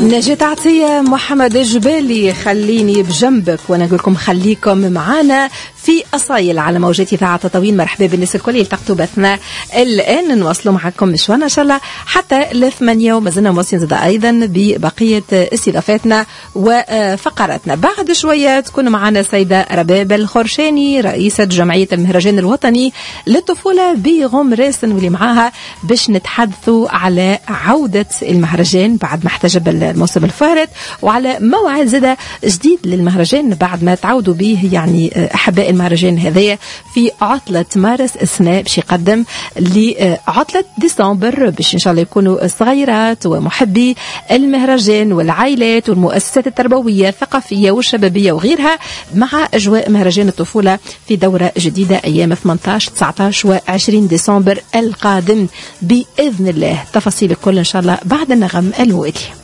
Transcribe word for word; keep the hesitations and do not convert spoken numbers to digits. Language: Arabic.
نجاة عطية، محمد الجبالي، خليني بجنبك، وانا اقول لكم خليكم معانا في أصايل على موجات إذاعة تطاوين. مرحبا بالناس الكل يلتقطوا بثنا الآن، نواصلوا معكم مشوارنا إن شاء الله حتى الثمانية، وما زلنا مواصلين أيضا ببقية استضافاتنا وفقراتنا. بعد شوية تكون معنا سيدة رباب الخرشاني، رئيسة جمعية المهرجان الوطني للطفولة بغمراسن، واللي معاها باش نتحدثوا على عودة المهرجان بعد ما احتجب الموسم الفارط، وعلى موعد زادة جديد للمهرجان بعد ما تعودوا به يعني أحباء المهرجان هذايا في عطلة مارس السنة، باش يقدم لعطلة ديسمبر، باش إن شاء الله يكونوا الصغيرات ومحبي المهرجان والعائلات والمؤسسات التربوية الثقافية والشبابية وغيرها مع أجواء مهرجان الطفولة في دورة جديدة أيام ثمانية عشر تسعة عشر وعشرين ديسمبر القادم بإذن الله. تفاصيل الكل إن شاء الله بعد النغم الوالي.